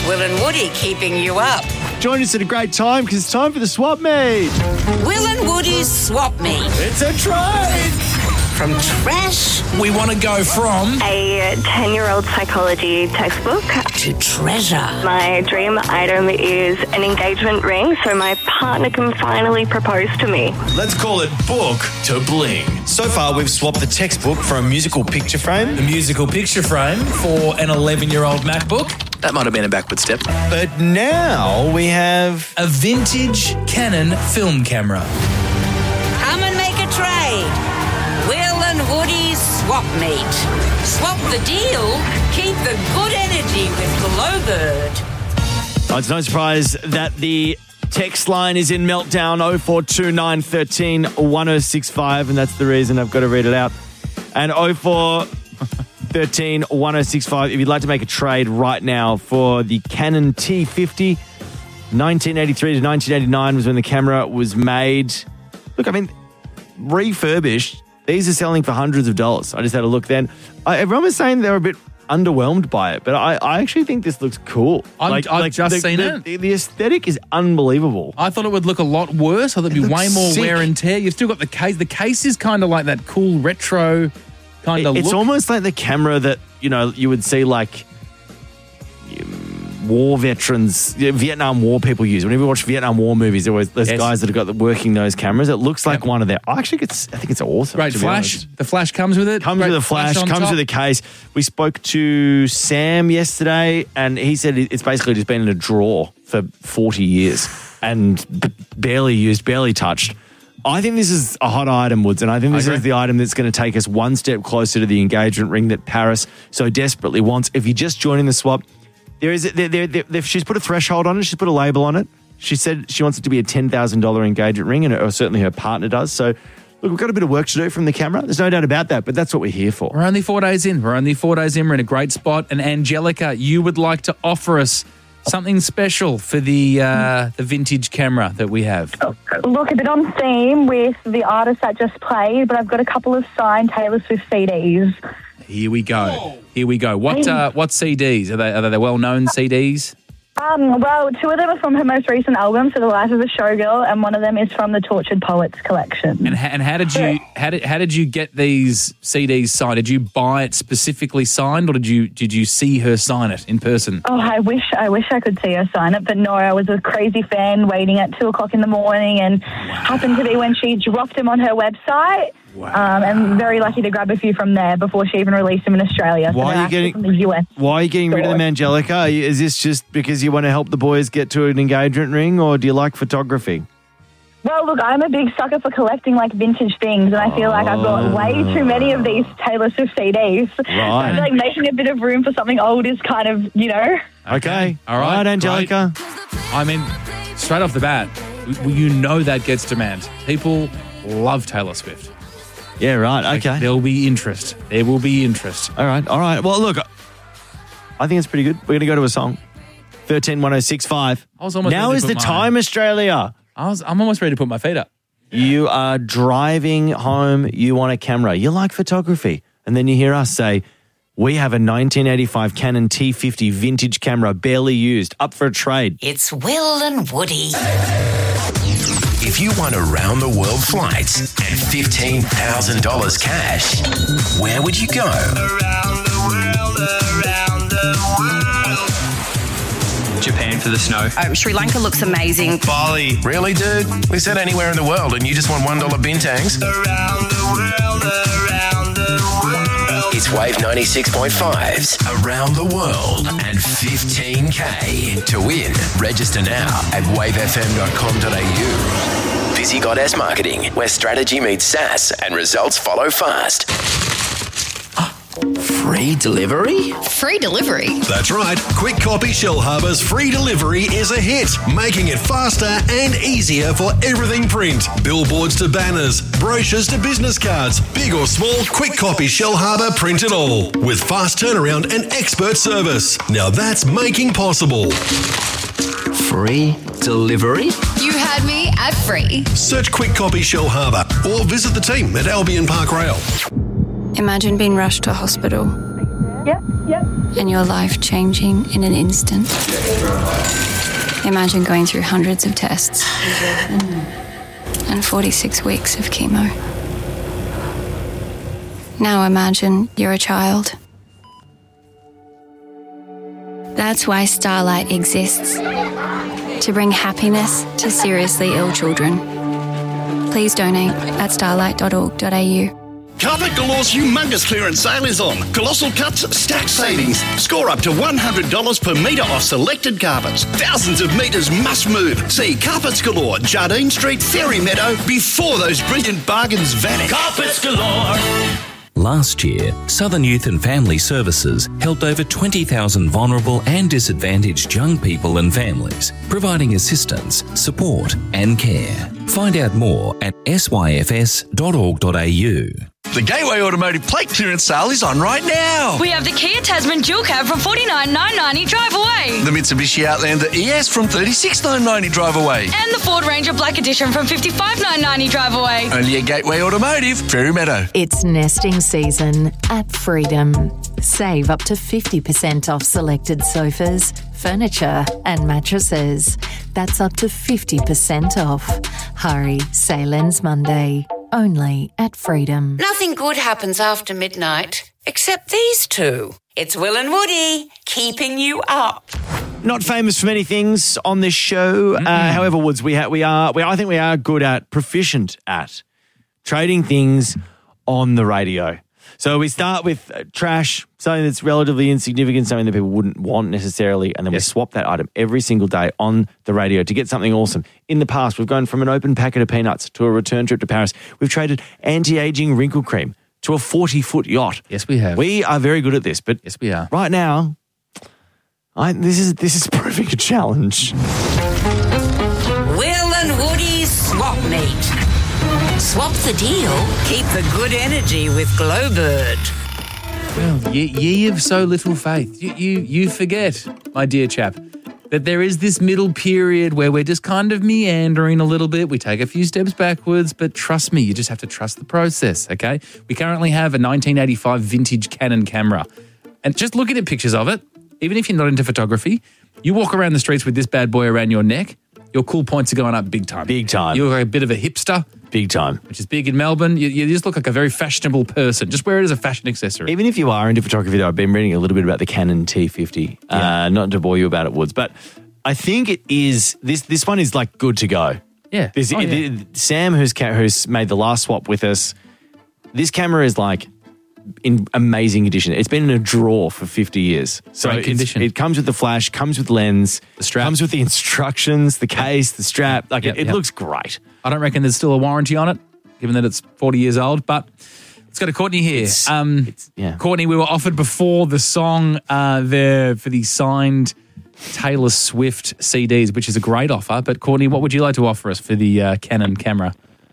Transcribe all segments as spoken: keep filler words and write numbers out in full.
Will and Woody keeping you up. Join us at a great time because it's time for the Swap Meet. Will and Woody's Swap Meet. It's a trade. From trash We want to go from a ten-year-old psychology textbook to treasure. My dream item is an engagement ring so my partner can finally propose to me. Let's call it book to bling. So far, we've swapped the textbook for a musical picture frame. the musical picture frame for an eleven-year-old MacBook, That might have been a backward step. But now we have... a vintage Canon film camera. Come and make a trade. Will and Woody's Swap Meet. Swap the deal, keep the good energy with Glowbird. Oh, it's no surprise that the text line is in meltdown oh four two nine, one three, one oh six five, and that's the reason I've got to read it out. And oh four one three, one oh six five if you'd like to make a trade right now for the Canon T fifty. nineteen eighty-three to nineteen eighty-nine was when the camera was made. Look, I mean, refurbished. These are selling for hundreds of dollars. I just had a look then. I, everyone was saying they were a bit underwhelmed by it, but I, I actually think this looks cool. I'm- I've just the, seen the, it. The, the aesthetic is unbelievable. I thought it would look a lot worse. I thought it'd be It way looks more sick. wear and tear. You've still got the case. The case is kind of like that cool retro kind of It- it's look. almost like the camera that, you know, you would see like um, war veterans, yeah, Vietnam War people use. Whenever you watch Vietnam War movies, there always there's Yes. guys that have got the working those cameras. It looks like Yep. one of their. I actually, it's, I think it's awesome. Great to be flash. honest. The flash comes with it. Comes Great with a flash, on comes top. with a case. We spoke to Sam yesterday, and he said it's basically just been in a drawer for forty years and b- barely used, barely touched. I think this is a hot item, Woods, and I think this I agree. is the item that's going to take us one step closer to the engagement ring that Paris so desperately wants. If you're just joining the swap, there is there, there, there, she's put a threshold on it. She's put a label on it. She said she wants it to be a ten thousand dollars engagement ring, and or certainly her partner does. So, look, we've got a bit of work to do from the camera. There's no doubt about that, but that's what we're here for. We're only four days in. We're only four days in. We're in a great spot. And Angelica, you would like to offer us something special for the uh, the vintage camera that we have. Look, a bit on theme with the artist that just played, but I've got a couple of signed Taylor Swift C Ds. Here we go. Here we go. What uh, what C Ds? Are they, are they the well-known C Ds? Um, well, two of them are from her most recent album, so The Life of a Showgirl, and one of them is from the Tortured Poets collection. And, ha- and how did you how did how did you get these C Ds signed? Did you buy it specifically signed, or did you did you see her sign it in person? Oh, I wish I wish I could see her sign it, but no, I was a crazy fan waiting at two o'clock in the morning, and happened to be when she dropped them on her website. Wow. Um, and very lucky to grab a few from there before she even released them in Australia. So Why they're are you actually getting- from the U S? Why are you getting rid of them, Angelica? Are you- Is this just because you want to help the boys get to an engagement ring, or do you like photography? Well, look, I'm a big sucker for collecting like vintage things, and I feel like I've got way too many of these Taylor Swift C Ds. I feel like making a bit of room for something old is kind of, you know. Okay. All right, All right, Angelica. I mean, straight off the bat, w- you know that gets demand. People love Taylor Swift. Yeah, right. Like, Okay. There will be interest. There will be interest. All right. All right. Well, look, I think it's pretty good. We're going to go to a song. thirteen one oh six five. I was almost Now ready is to the put time, mine. Australia. I was, I'm almost ready to put my feet up. You are driving home. You want a camera. You like photography. And then you hear us say, we have a nineteen eighty-five Canon T fifty vintage camera, barely used, up for a trade. It's Will and Woody. If you won around the world flights and fifteen thousand dollars cash, where would you go? Around the world, around the world. Japan for the snow. Uh, Sri Lanka looks amazing. Bali. Really, dude? We said anywhere in the world and you just want one dollar bintangs? Around the world, around the world. It's Wave ninety-six point five's Around the World and fifteen K. To win, register now at wave f m dot com dot a u. Busy Goddess Marketing, where strategy meets sass and results follow fast. Free delivery? Free delivery. That's right. Quick Copy Shellharbour's free delivery is a hit, making it faster and easier for everything print. Billboards to banners, brochures to business cards, big or small, Quick Copy Shellharbour print it all. With fast turnaround and expert service. Now that's making possible. Free delivery? You had me at free. Search Quick Copy Shellharbour or visit the team at Albion Park Rail. Imagine being rushed to hospital. Yep, yep. and your life changing in an instant. Imagine going through hundreds of tests and forty-six weeks of chemo. Now imagine you're a child. That's why Starlight exists. To bring happiness to seriously ill children. Please donate at starlight dot org dot a u. Carpet Galore's humongous clearance sale is on. Colossal cuts, stack savings. Score up to one hundred dollars per metre off selected carpets. Thousands of metres must move. See Carpets Galore, Jardine Street, Ferry Meadow, before those brilliant bargains vanish. Carpets galore. Last year, Southern Youth and Family Services helped over twenty thousand vulnerable and disadvantaged young people and families, providing assistance, support and care. Find out more at s y f s dot org dot a u. The Gateway Automotive plate clearance sale is on right now. We have the Kia Tasman dual cab from forty-nine thousand nine hundred ninety drive away. The Mitsubishi Outlander E S from thirty-six thousand nine hundred ninety drive away. And the Ford Ranger Black Edition from fifty-five thousand nine hundred ninety drive away. Only at Gateway Automotive, Ferry Meadow. It's nesting season at Freedom. Save up to fifty percent off selected sofas, furniture and mattresses. That's up to fifty percent off. Hurry, sale ends Monday. Only at Freedom. Nothing good happens after midnight except these two. It's Will and Woody keeping you up. Not famous for many things on this show. Uh, however, Woods, we ha- we are we I think we are good at, proficient at trading things on the radio. So we start with uh, trash, something that's relatively insignificant, something that people wouldn't want necessarily, and then we swap that item every single day on the radio to get something awesome. In the past, we've gone from an open packet of peanuts to a return trip to Paris. We've traded anti-aging wrinkle cream to a forty-foot yacht. Yes, we have. We are very good at this, but yes, we are. Right now, I, this is this is proving a challenge. Will and Woody's Swap Meet. Swap the deal, keep the good energy with Glowbird. Well, ye, ye of so little faith. You, you, you forget, my dear chap, that there is this middle period where we're just kind of meandering a little bit. We take a few steps backwards, but trust me, you just have to trust the process, okay? We currently have a nineteen eighty-five vintage Canon camera. And just looking at pictures of it, even if you're not into photography, you walk around the streets with this bad boy around your neck, your cool points are going up big time. Big time. You're a bit of a hipster. Big time. Which is big in Melbourne. You, you just look like a very fashionable person. Just wear it as a fashion accessory. Even if you are into photography, though, I've been reading a little bit about the Canon T fifty. Yeah. Uh, not to bore you about it, Woods, but I think it is, this this one is like good to go. Yeah. This, oh, it, yeah. it, Sam, who's, ca- who's made the last swap with us, this camera is like in amazing condition. It's been in a drawer for fifty years. So Great it's- condition. it comes with the flash, comes with lens, The strap. comes with the instructions, the case, the strap. Like Yep, it, it yep. looks great. I don't reckon there's still a warranty on it, given that it's forty years old, but let's go to Courtney here. It's- um, it's- yeah. Courtney, we were offered before the song uh, there for the signed Taylor Swift C Ds, which is a great offer. But Courtney, what would you like to offer us for the uh, Canon camera?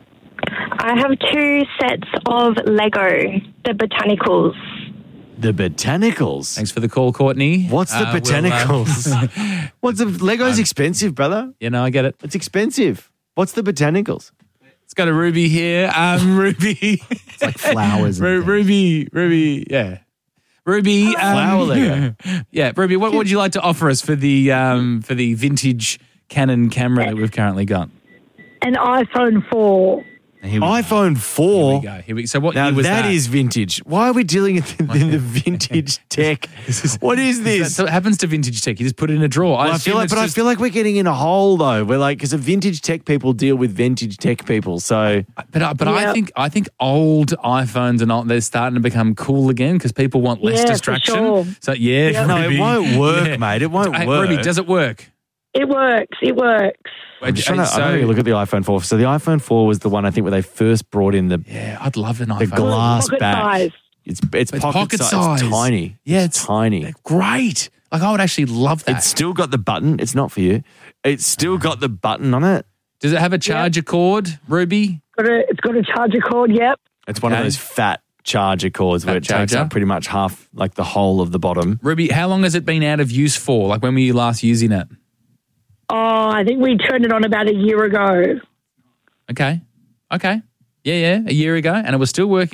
I have two sets of Lego, the Botanicals. The Botanicals. Thanks for the call, Courtney. What's the Uh, we'll, Botanicals? uh, What's the Lego's expensive, brother? you know, I get it. It's expensive. What's the Botanicals? Let's go to Ruby here. Um, Ruby. It's like flowers. and Ru- things. Ruby, Ruby, yeah. Ruby, um, Flower Lego. yeah, Ruby. What would you like to offer us for the um, for the vintage Canon camera that we've currently got? An iPhone four. Here we iPhone four. Here we go. Here we, so what Now year was that that? is vintage. Why are we dealing in the, in the vintage tech? What is this? So it happens to vintage tech. You just put it in a drawer. Well, I, assume feel like, it's but I just- feel like we're getting in a hole though. We're like, because vintage tech people deal with vintage tech people. So, But I- but I Yeah. think I think old iPhones are not. They're starting to become cool again because people want less Yeah, for distraction. sure. So yeah, Yeah. no, it Ruby. won't work, Yeah. mate. It won't Hey, work. Ruby, does it work? It works. It works. I'm just trying to, So- I'm having a look at the iPhone four. So the iPhone four was the one I think where they first brought in the Yeah, I'd love an the iPhone. glass Pocket back. size. It's it's, It's pocket, pocket size. size. It's tiny. Yeah, it's, it's- tiny. Great. Like I would actually love that. It's still got the button. It's not for you. It's still got the button on it. Does it have a charger cord, Ruby? Got a, it's got a charger cord. Yep. It's one Okay. of those fat charger cords where Fat it takes charger. up pretty much half, like the whole of the bottom. Ruby, how long has it been out of use for? Like when were you last using it? Oh, I think we turned it on about a year ago. Okay. Okay. Yeah, yeah, a year ago, and it was still working.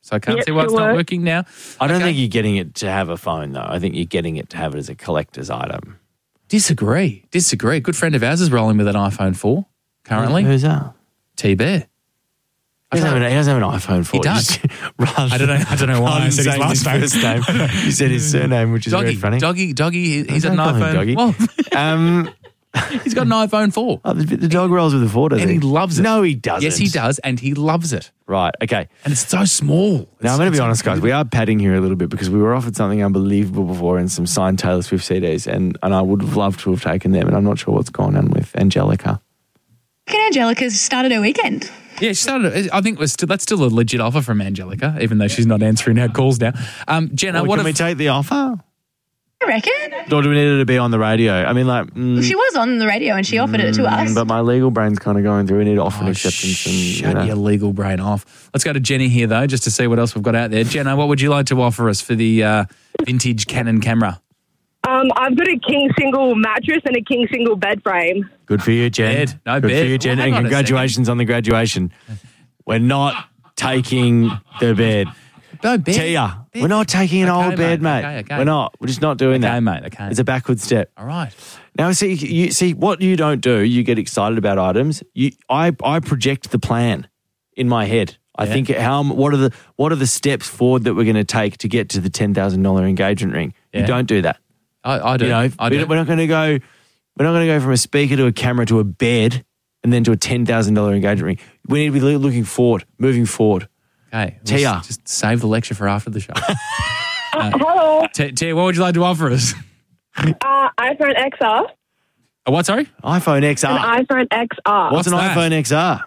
So I can't Yep, see why it's still not works. working now. I don't Okay. think you're getting it to have a phone, though. I think you're getting it to have it as a collector's item. Disagree. Disagree. Good friend of ours is rolling with an iPhone four currently. Who's that? T-Bear. He doesn't, have an, he doesn't have an iPhone four. He does. Just- rather- I don't know. I don't know why I rather said his than last saying name. his first name. You said his surname, which is Doggy, very funny. Doggy, Doggy. he- He's Don't got an call him iPhone. Doggy. Well, Um, he's got an iPhone four. oh, the, the dog rolls with a four, does And he? he loves it. No, he doesn't. Yes, he does, and he loves it. Right, okay. And it's so small. Now, I'm going to be honest, guys. We are padding here a little bit because we were offered something unbelievable before in some signed Taylor Swift C Ds, and, and I would have loved to have taken them, and I'm not sure what's going on with Angelica. Can Angelica's started her weekend? Yeah, she started. I think it was still, that's still a legit offer from Angelica, even though she's not answering our calls now. Um, Jenna, Well, what can we if, take the offer? I reckon. Or do we need it to be on the radio? I mean, like... Mm, She was on the radio and she offered it to us. But my legal brain's kind of going through. We need offer and acceptance. And, you shut know. your legal brain off. Let's go to Jenny here, though, just to see what else we've got out there. Jenna, what would you like to offer us for the uh, vintage Canon camera? Um, I've got a king single mattress and a king single bed frame. Good for you, Jen. Bed. No Good bed. for you, Jen. Well, hang and on a congratulations on the graduation. We're not taking the bed. No bed. Tia, we're not taking an Okay, old bed, mate. mate. Okay, okay. We're not. We're just not doing Okay, that. mate, okay. It's a backward step. All right. Now, see, you see what you don't do. You get excited about items. You, I, I project the plan in my head. I Yeah. think how what are the what are the steps forward that we're going to take to get to the ten thousand dollar engagement ring. Yeah. You don't do that. I, I do. You know, I we- do. we're not going to go. We're not going to go from a speaker to a camera to a bed and then to a ten thousand dollar engagement ring. We need to be loo- looking forward, moving forward. Okay. Tia. Just, just save the lecture for after the show. Uh, hello. T- Tia, what would you like to offer us? Uh, iPhone X R. A what, sorry? iPhone X R. An iPhone X R. What's, an What's that? iPhone X R?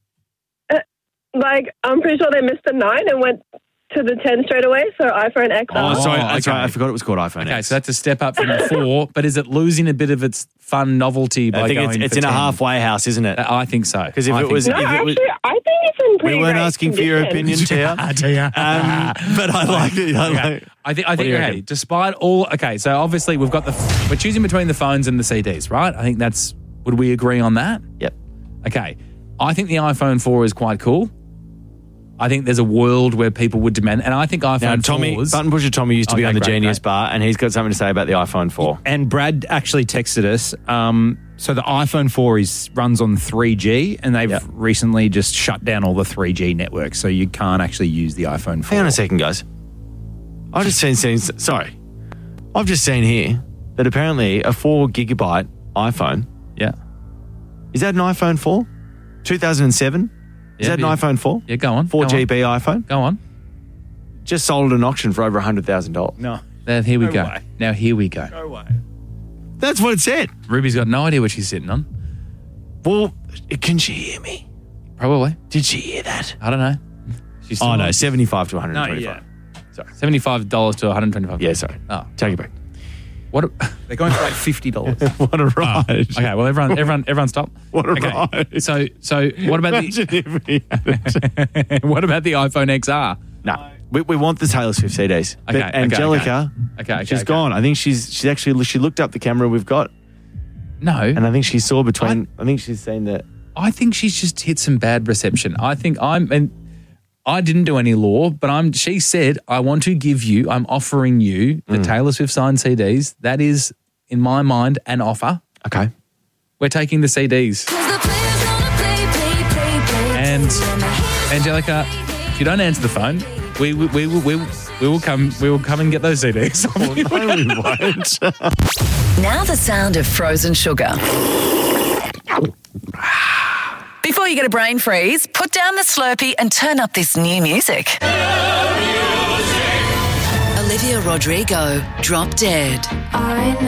Like, I'm pretty sure they missed the nine and went to the ten straight away, so iPhone X R. Oh, sorry, Oh, that's okay. right. I forgot it was called iPhone Okay, X. so that's a step up from the four, but is it losing a bit of its fun novelty by I think going it's, it's for in a ten? halfway house, isn't it? I think so. Because if I it think was, so. No, if it was, actually, I think it's in pretty we weren't great asking for your opinion, condition. Tia. Tia. Um, but I like it. I Okay. like, I think I What do think you okay. reckon? Despite all, okay. So obviously we've got the we're choosing between the phones and the C Ds, right? I think that's. Would we agree on that? Yep. Okay. I think the iPhone four is quite cool. I think there's a world where people would demand, and I think iPhone Now, Tommy, fours. Button Pusher Tommy used to be Okay, on the great, Genius great. Bar, and he's got something to say about the iPhone four. And Brad actually texted us. Um, so the iPhone four is runs on three G, and they've Yep. recently just shut down all the three G networks, so you can't actually use the iPhone four. Hang on a second, guys. I've just seen, seen sorry, I've just seen here that apparently a four gigabyte iPhone. Yeah. Is that an iPhone four? two thousand seven? Is Yeah, that an yeah. iPhone four? Yeah, go on. four go G on. B iPhone? Go on. Just sold at an auction for over one hundred thousand dollars. No. There, here we No go. way. Now here we go. No way. That's what it said. Ruby's got no idea what she's sitting on. Well, can she hear me? Probably. Did she hear that? I don't know. She's Oh, still no, on. seventy-five to one hundred Not twenty-five. yet. seventy-five dollars to one hundred twenty-five dollars. Yeah, sorry. Oh. Take it back. What? A, They're going for like fifty dollars. What a ride. okay, well, everyone, everyone, everyone, stop. What a okay. ride. So, so what about Imagine if we had the it. what about the iPhone X R? No, we, we want the Taylor Swift C Ds. But Okay, okay, Angelica, okay. Okay, okay, she's okay. gone. I think she's she's actually she looked up the camera we've got, No, and I think she saw between. I, think she's seen that. I think she's just hit some bad reception. I think I'm, and I didn't do any law, but I'm. She said, "I want to give you. I'm offering you the Mm. Taylor Swift signed C Ds. That is, in my mind, an offer. Okay, We're taking the C Ds." And Angelica, if you don't answer the phone, we we we will we, will- we will come we will come and get those C Ds. no, we won't. Now the sound of frozen sugar. Before you get a brain freeze, put down the Slurpee and turn up this new music. Olivia Rodrigo, Drop Dead.